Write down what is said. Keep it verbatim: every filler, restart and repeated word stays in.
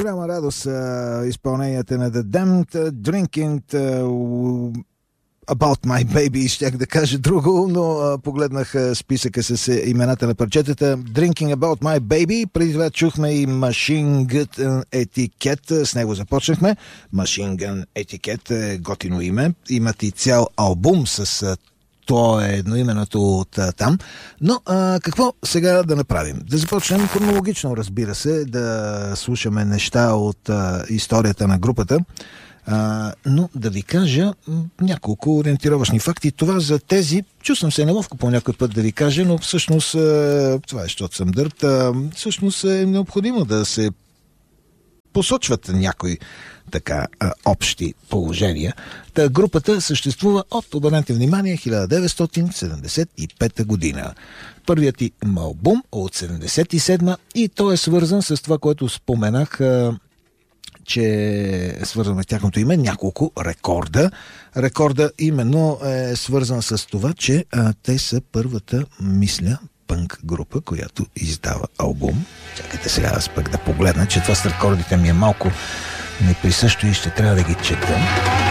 голяма радост а, изпълненията на The Damned, Drinking uh, About My Baby, щях да кажа друго, но а, погледнах а, списъка с а, имената на парчетата. Drinking About My Baby, преди това чухме и Machine Gun Etiquette, с него започнахме. Machine Gun Etiquette е готино име, имат и цял албум с а, то е едноименото от а, там. Но а, какво сега да направим? Да започнем хронологично, разбира се, да слушаме неща от а, историята на групата. А, но да ви кажа няколко ориентировъчни факти. Това за тези, чувствам се неловко по някой път да ви кажа, но всъщност а, това е, защото съм дърт, а, всъщност е необходимо да се посочват някои така а, общи положения. Та групата съществува от, обърнете внимание, хиляда деветстотин седемдесет и пета година. Първият им албум от седемдесет и седма и той е свързан с това, което споменах, а, че е свързано с тяхното име, няколко рекорда. Рекорда именно е свързан с това, че а, те са първата, мисля, пънк група, която издава албум. Чакайте сега аз пък да погледна, че това с рекордите ми е малко неприсъщо и ще трябва да ги чета.